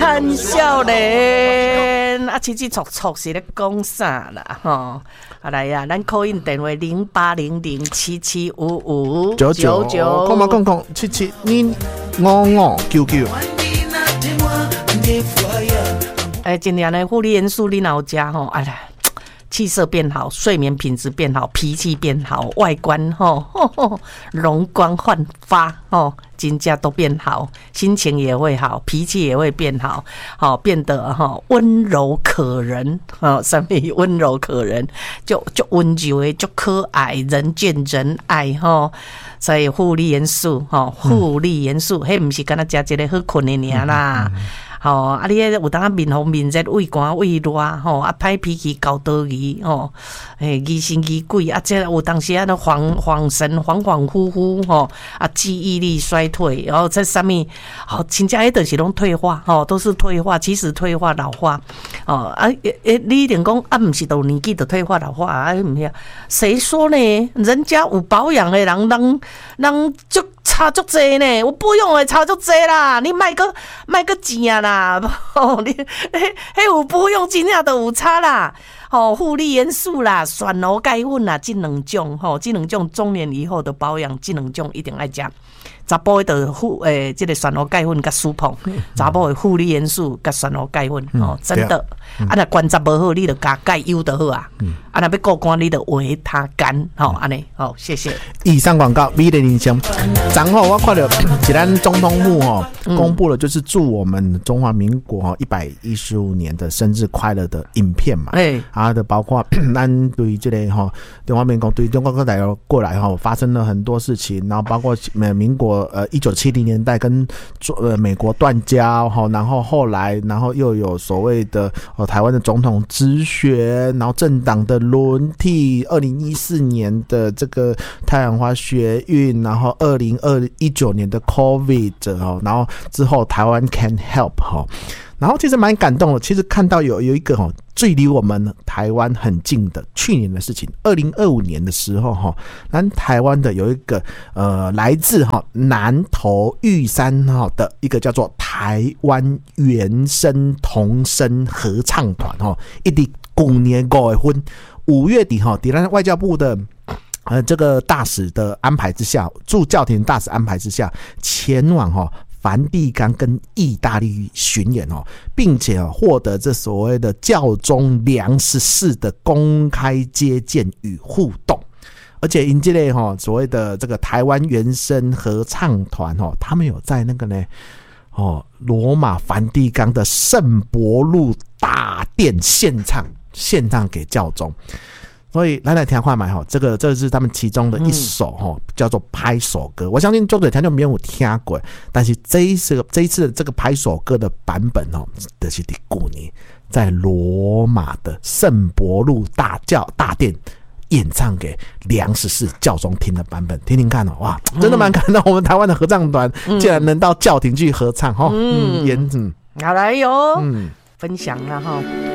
谈少年啊，七七戳戳是咧讲啥啦？吼，来呀，咱call in电话0800775599， 讲嘛讲77你5599。 今年的护理元素你有吃吼，哎呀。气色变好，睡眠品质变好，脾气变好，外观容光焕发真正都变好，心情也会好，脾气也会变好，变得温柔可人什么温柔可人，就温柔的，就可爱，人见人爱所以护理元素护理元素，迄不是干那吃一个好困的尔啦。你有当啊面红面热、胃寒胃热歹脾气、高多疑疑神疑鬼这有当时都恍神、恍恍惚惚记忆力衰退，然后这上面真正迄就是拢退化都是退化，其实退化老化你一定讲不是到年纪就退化老化不是？谁说呢？人家有保养的人就差足济呢，我不用的差足济啦，你卖个钱啊啦，你迄有不用真正都有差啦，护理元素啦、旋螺钙粉啦，这两种中年以后的保养，这两种一定爱吃。查甫的这个旋螺钙粉甲舒碰，查甫的护理元素甲旋螺钙粉真的。若观察不好，你就加钙优就好啊。若要顾肝，你就维他肝安尼谢谢。 以上广告 V 的铃声，然后我看到是咱总统府公布了，就是祝我们中华民国115年的生日快乐的影片嘛。的包括咱对这个中华民国对中国各代过来发生了很多事情，然后包括民国1970年代跟美国断交然后后来又有所谓的台湾的总统直选，然后政党的轮替，2014年的这个太阳花学运，然后2019年的 COVID 然后之后台湾 Can Help 然后其实蛮感动的，其实看到有一个最离我们台湾很近的去年的事情，2025年的时候咱台湾的有一个来自南投玉山的一个叫做台湾原声童声合唱团一直5年5月份5月底在咱外交部的这个大使的安排之下，驻教廷大使安排之下，前往梵蒂冈跟意大利巡演并且获得这所谓的教宗良14的公开接见与互动。而且因这类所谓的这个台湾原声合唱团他们有在那个呢罗马梵蒂冈的圣伯禄大殿献唱给教宗。所以来听看嘛这是他们其中的一首叫做拍手歌。我相信就对听众没有听过，但是这一次的这个拍手歌的版本就是在去年在罗马的圣伯禄大殿演唱给梁14教宗听的版本，听听看哇，真的蛮感动。我们台湾的合唱团竟然能到教廷去合唱好来哟分享了